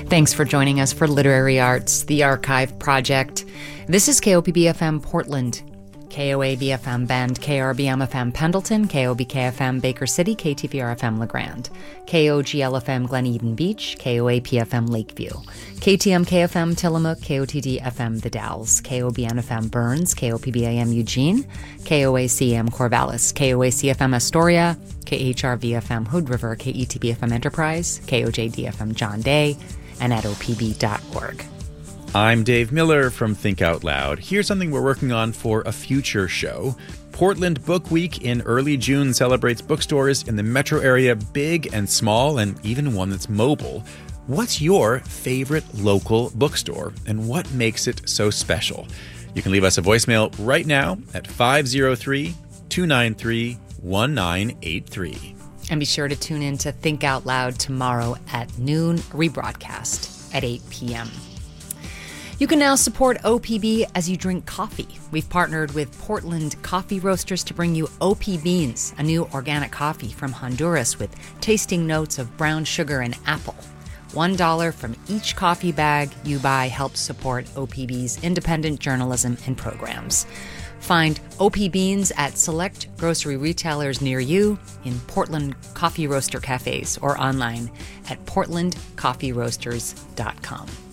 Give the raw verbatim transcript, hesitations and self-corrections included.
Thanks for joining us for Literary Arts, the Archive Project. This is K O P B F M Portland, K O A B F M Bend, K R B M F M Pendleton, K O B K F M Baker City, K T V R F M LeGrand, K O G L F M Glen Eden Beach, K O A P F M Lakeview, K T M K F M Tillamook, K O T D F M The Dalles, K O B N F M Burns, K O P B A M Eugene, K O A C M Corvallis, K O A C F M Astoria, K H R V F M Hood River, K E T B F M Enterprise, K O J D F M John Day, and at O P B dot org. I'm Dave Miller from Think Out Loud. Here's something we're working on for a future show. Portland Book Week in early June celebrates bookstores in the metro area, big and small, and even one that's mobile. What's your favorite local bookstore, and what makes it so special? You can leave us a voicemail right now at five oh three, two nine three, one nine eight three. And be sure to tune in to Think Out Loud tomorrow at noon, rebroadcast at eight p.m. You can now support O P B as you drink coffee. We've partnered with Portland Coffee Roasters to bring you O P Beans, a new organic coffee from Honduras with tasting notes of brown sugar and apple. One dollar from each coffee bag you buy helps support O P B's independent journalism and programs. Find O P Beans at select grocery retailers near you, in Portland Coffee Roaster cafes, or online at portland coffee roasters dot com.